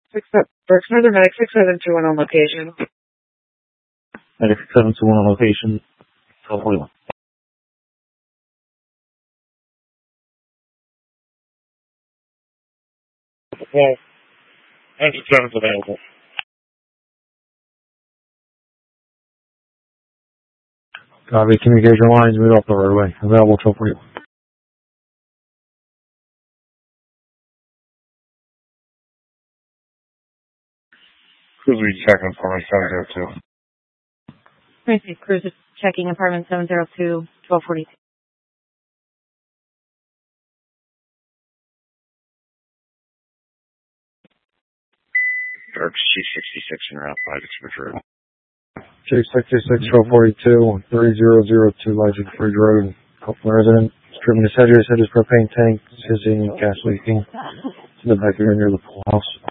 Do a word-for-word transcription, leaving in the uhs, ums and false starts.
Six, Berks Northern Medic six seven two one on location. Medic six seven two one on location. twelve forty-one. Well, Medic six seven's available. Copy. Communication lines move off the roadway. Available twelve forty-one. Cruise is checking for my seven zero two. Francis Cruz is checking apartment seven zero two, twelve forty-two. Berks G sixty-six en route five Express Road. G sixty-six, twelve forty-two, three zero zero two Legend Bridge Road. Copeland resident. Stripping his head, his head is propane tank, hissing, gas leaking. To the back here near the pool house.